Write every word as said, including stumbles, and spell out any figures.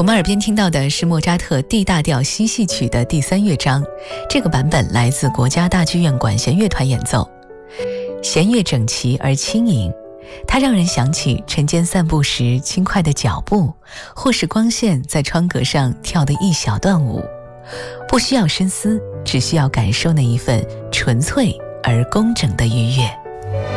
我们耳边听到的是莫扎特 D 大调西戏曲的第三乐章，这个版本来自国家大剧院管弦乐团演奏。弦乐整齐而轻盈，它让人想起晨间散步时轻快的脚步，或是光线在窗格上跳的一小段舞。不需要深思，只需要感受那一份纯粹而工整的愉悦。